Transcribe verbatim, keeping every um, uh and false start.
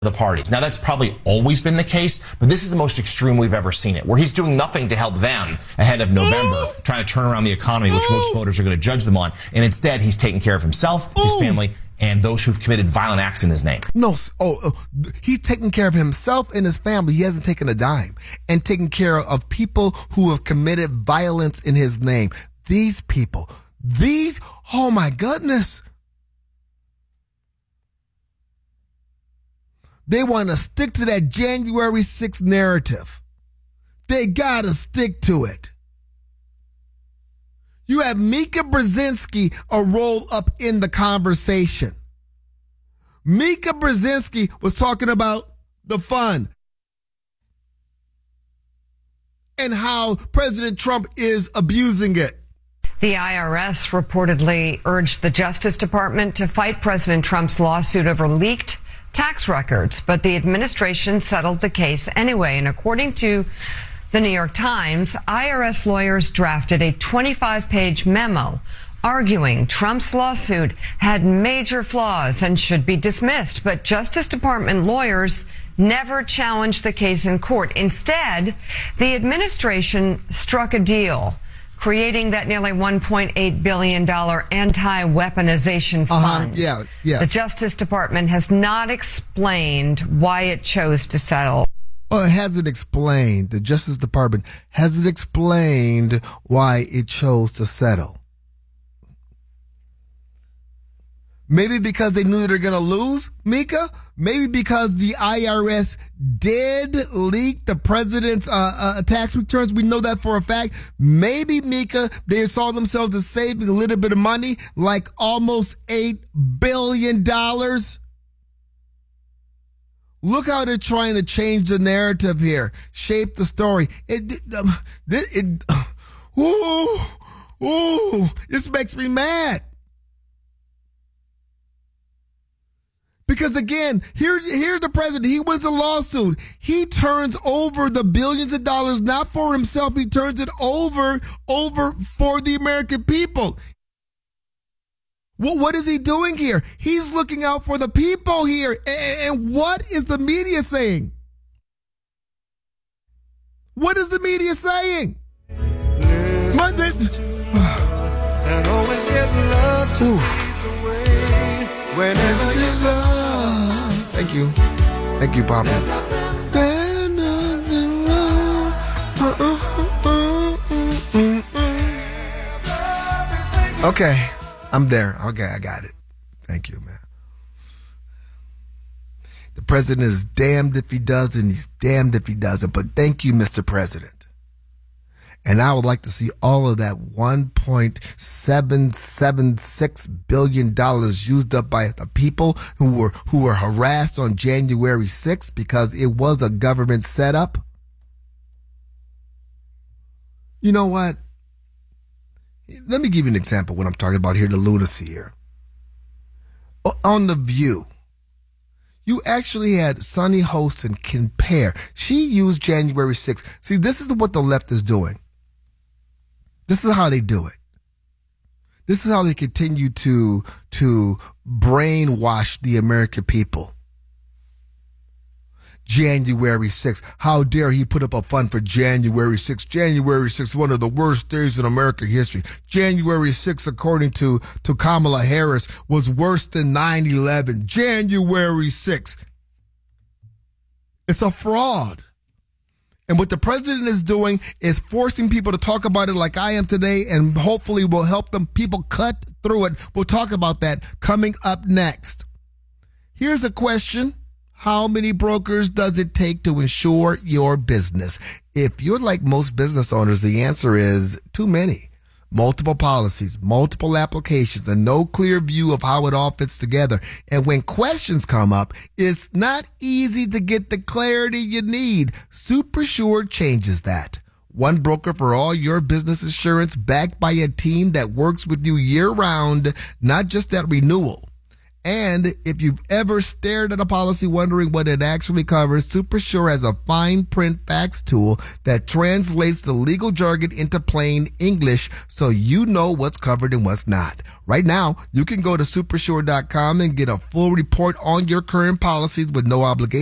the parties. Now, that's probably always been the case, but this is the most extreme we've ever seen it, where he's doing nothing to help them ahead of November, Ooh. trying to turn around the economy, which Ooh. most voters are going to judge them on. And instead, he's taking care of himself, Ooh. his family, and those who've committed violent acts in his name. No, oh, oh, he's taking care of himself and his family. He hasn't taken a dime. And taking care of people who have committed violence in his name. These people, these, oh my goodness. They want to stick to that January sixth narrative. They got to stick to it. You have Mika Brzezinski a roll up in the conversation. Mika Brzezinski was talking about the fund and how President Trump is abusing it. The I R S reportedly urged the Justice Department to fight President Trump's lawsuit over leaked tax records, but the administration settled the case anyway. And according to the New York Times, I R S lawyers drafted a twenty-five page memo arguing Trump's lawsuit had major flaws and should be dismissed. But Justice Department lawyers never challenged the case in court. Instead, the administration struck a deal, creating that nearly one point eight billion dollars anti-weaponization fund. Uh-huh, yeah, yes. The Justice Department has not explained why it chose to settle. Well, it hasn't explained. The Justice Department hasn't explained why it chose to settle. Maybe because they knew they were going to lose, Mika? Maybe because the I R S did leak the president's uh, uh, tax returns. We know that for a fact. Maybe, Mika, they saw themselves as saving a little bit of money, like almost eight billion dollars. Look how they're trying to change the narrative here, shape the story. It, it, um, it, it ooh, ooh, this makes me mad. Because again, here, here's the president. He wins a lawsuit. He turns over the billions of dollars, not for himself. He turns it over, over for the American people. Well, what is he doing here? He's looking out for the people here. And, and what is the media saying? What is the media saying? What the, and always get love to lead the way whenever there's love. Thank you. Thank you, Papa. Okay, I'm there. Okay, I got it. Thank you, man. The president is damned if he does, and he's damned if he doesn't. But thank you, Mister President. And I would like to see all of that one point seven seven six billion dollars used up by the people who were who were harassed on January sixth because it was a government setup. You know what? Let me give you an example of what I'm talking about here, the lunacy here. On The View, you actually had Sunny Host and Ken Pear. She used January sixth. See, this is what the left is doing. This is how they do it. This is how they continue to, to brainwash the American people. January sixth. How dare he put up a fund for January sixth? January sixth, one of the worst days in American history. January sixth, according to, to Kamala Harris, was worse than nine eleven. January sixth. It's a fraud. And what the president is doing is forcing people to talk about it like I am today, and hopefully will help them. People cut through it. We'll talk about that coming up next. Here's a question. How many brokers does it take to insure your business? If you're like most business owners, the answer is too many. Multiple policies, multiple applications, and no clear view of how it all fits together. And when questions come up, it's not easy to get the clarity you need. SuperSure changes that. One broker for all your business insurance, backed by a team that works with you year round, not just at renewal. And if you've ever stared at a policy wondering what it actually covers, SuperSure has a fine print facts tool that translates the legal jargon into plain English so you know what's covered and what's not. Right now, you can go to supersure dot com and get a full report on your current policies with no obligation.